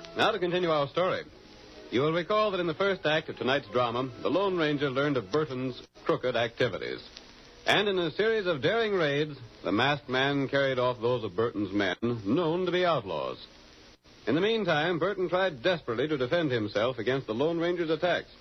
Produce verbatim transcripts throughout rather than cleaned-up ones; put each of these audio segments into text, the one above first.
Now to continue our story. You will recall that in the first act of tonight's drama, the Lone Ranger learned of Burton's crooked activities. And in a series of daring raids, the masked man carried off those of Burton's men known to be outlaws. In the meantime, Burton tried desperately to defend himself against the Lone Ranger's attacks.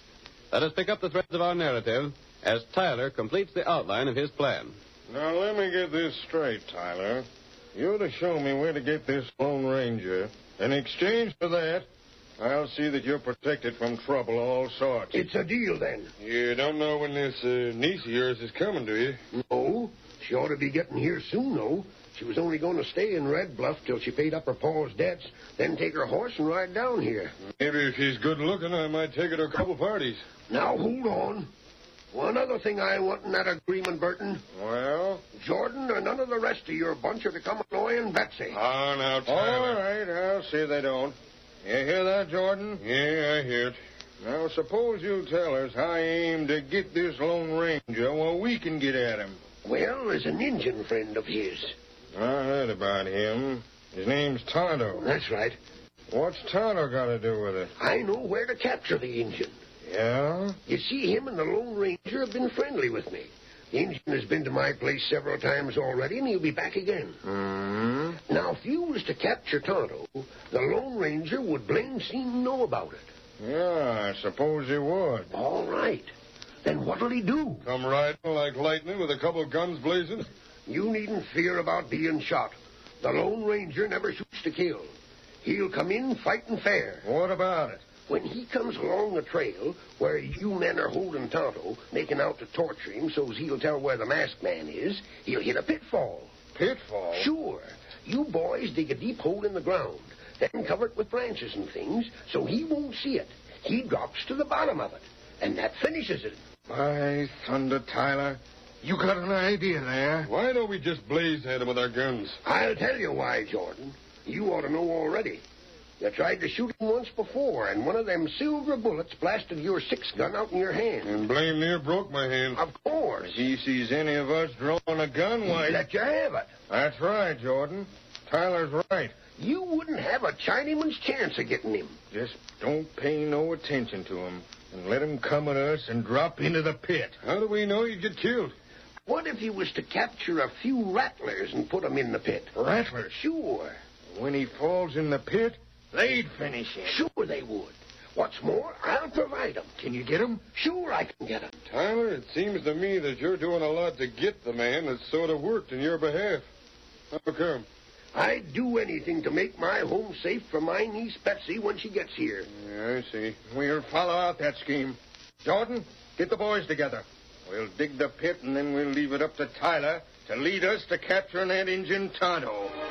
Let us pick up the threads of our narrative as Tyler completes the outline of his plan. Now, let me get this straight, Tyler. You're to show me where to get this Lone Ranger. In exchange for that, I'll see that you're protected from trouble of all sorts. It's a deal, then. You don't know when this uh, niece of yours is coming, do you? No. She ought to be getting here soon, though. She was only going to stay in Red Bluff till she paid up her pa's debts, then take her horse and ride down here. Maybe if she's good looking, I might take her to a couple parties. Now, hold on. One other thing I want in that agreement, Burton. Well? Jordan or none of the rest of your bunch are to come annoying Betsy. Oh, now, Tyler. All right, I'll see they don't. You hear that, Jordan? Yeah, I hear it. Now, suppose you tell us how you aim to get this Lone Ranger while we can get at him. Well, there's an Indian friend of his. I heard about him. His name's Tonto. That's right. What's Tonto got to do with it? I know where to capture the Indian. Yeah? You see, him and the Lone Ranger have been friendly with me. The Indian has been to my place several times already, and he'll be back again. Mm-hmm. Now, if you was to capture Tonto, the Lone Ranger would blame seem to know about it. Yeah, I suppose he would. All right. Then what'll he do? Come riding like lightning with a couple of guns blazing? You needn't fear about being shot. The Lone Ranger never shoots to kill. He'll come in fighting fair. What about it? When he comes along the trail where you men are holding Tonto, making out to torture him so's he'll tell where the masked man is, he'll hit a pitfall. Pitfall? Sure. You boys dig a deep hole in the ground, then cover it with branches and things so he won't see it. He drops to the bottom of it, and that finishes it. By thunder, Tyler, you got an idea there. Why don't we just blaze at him with our guns? I'll tell you why, Jordan. You ought to know already. You tried to shoot him once before, and one of them silver bullets blasted your six-gun out in your hand. And blame near broke my hand. Of course. If he sees any of us drawing a gun, why... Let you have it. That's right, Jordan. Tyler's right. You wouldn't have a Chinaman's chance of getting him. Just don't pay no attention to him, and let him come at us and drop into the pit. How do we know he'd get killed? What if he was to capture a few rattlers and put them in the pit? Rattlers? Sure. When he falls in the pit, they'd finish him. Sure they would. What's more, I'll provide them. Can you get him? Sure I can get them. Tyler, it seems to me that you're doing a lot to get the man that's sort of worked in your behalf. How come? I'd do anything to make my home safe for my niece Betsy when she gets here. Yeah, I see. We'll follow out that scheme. Jordan, get the boys together. We'll dig the pit, and then we'll leave it up to Tyler to lead us to capturing that Injun Tonto.